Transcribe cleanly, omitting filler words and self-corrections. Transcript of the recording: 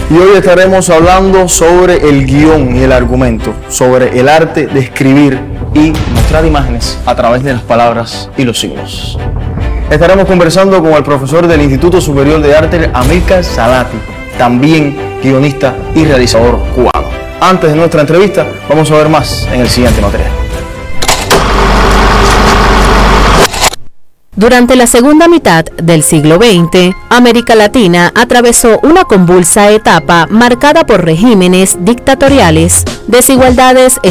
Y hoy estaremos hablando sobre el guión y el argumento, sobre el arte de escribir y mostrar imágenes a través de las palabras y los signos. Estaremos conversando con el profesor del Instituto Superior de Arte, Amílcar Salati, también guionista y realizador cubano. Antes de nuestra entrevista, vamos a ver más en el siguiente material. Durante la segunda mitad del siglo XX, América Latina atravesó una convulsa etapa marcada por regímenes dictatoriales, desigualdades